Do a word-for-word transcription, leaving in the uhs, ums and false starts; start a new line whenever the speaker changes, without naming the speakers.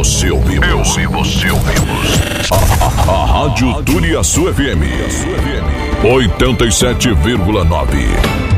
você ouvimos. Eu e você ouvimos. A, a, a Rádio Turiaçu F M. oitenta e sete vírgula nove.